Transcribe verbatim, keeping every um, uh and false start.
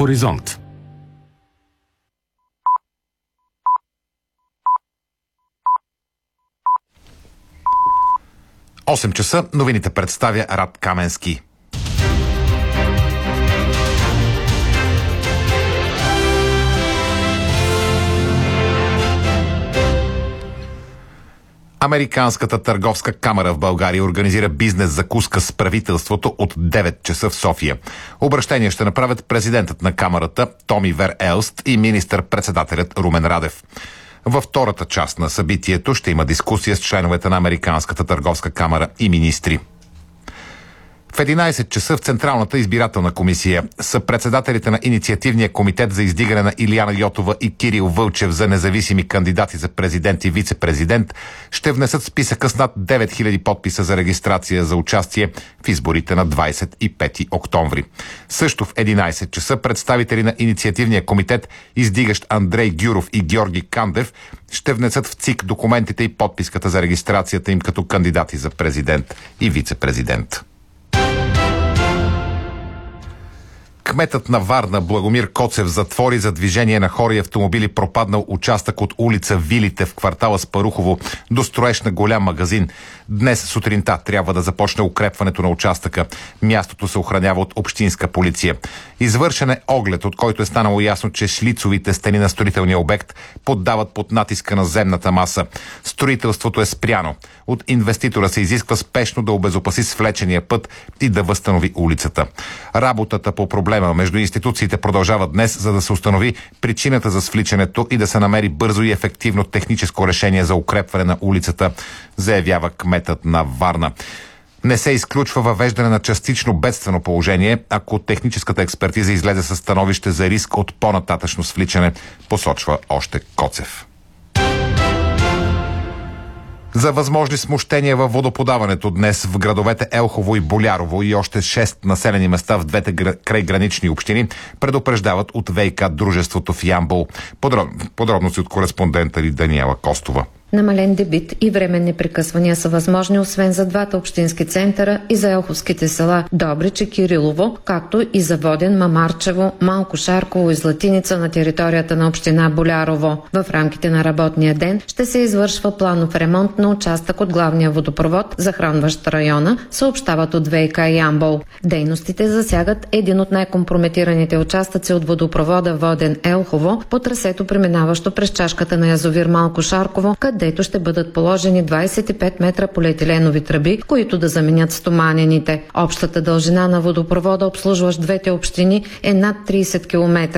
Хоризонт. осем часа новините представя Рад Каменски. Американската търговска камара в България организира бизнес закуска с правителството от девет часа в София. Обращение ще направят президентът на камарата Томи Вер Елст и министър-председателят Румен Радев. Във втората част на събитието ще има дискусия с членовете на Американската търговска камара и министри. В единайсет часа в Централната избирателна комисия са председателите на Инициативния комитет за издигане на Илияна Йотова и Кирил Вълчев за независими кандидати за президент и вице-президент ще внесат списъка с над девет хиляди подписа за регистрация за участие в изборите на двайсет и пети октомври. Също в единайсет часа представители на Инициативния комитет, издигащ Андрей Гюров и Георги Кандев, ще внесат в ЦИК документите и подписката за регистрацията им като кандидати за президент и вице-президент. Кметът на Варна Благомир Коцев затвори за движение на хора и автомобили пропаднал участък от улица Вилите в квартала Спарухово до строеж на голям магазин. Днес сутринта трябва да започне укрепването на участъка. Мястото се охранява от общинска полиция. Извършен е оглед, от който е станало ясно, че шлицовите стени на строителния обект поддават под натиска на земната маса. Строителството е спряно. От инвеститора се изисква спешно да обезопаси свлечения път и да възстанови улицата. Работата по проблема между институциите продължава днес, за да се установи причината за свличането и да се намери бързо и ефективно техническо решение за укрепване на улицата, заявява кметът на Варна. Не се изключва въвеждане на частично бедствено положение, ако техническата експертиза излезе със становище за риск от по-нататъчно свличане, посочва още Коцев. За възможни смущения във водоподаването днес в градовете Елхово и Болярово и още шест населени места в двете крайгранични общини предупреждават от ВиК дружеството в Ямбол. Подроб... Подробности от кореспондента ли Даниела Костова. Намален дебит и временни прекъсвания са възможни освен за двата общински центъра и за елховските села Добрич и Кирилово, както и за Воден, Мамарчево, Малко Шарково и Златиница на територията на община Болярово. В рамките на работния ден ще се извършва планов ремонт на участък от главния водопровод, захранващ района, съобщават от ВиК Ямбол. Дейностите засягат един от най-компрометираните участъци от водопровода Воден Елхово по трасето, преминаващо през чашката на язовир Малко Шарково, където ще бъдат положени двайсет и пет метра полиетиленови тръби, които да заменят стоманените. Общата дължина на водопровода, обслужващ двете общини, е над трийсет километра.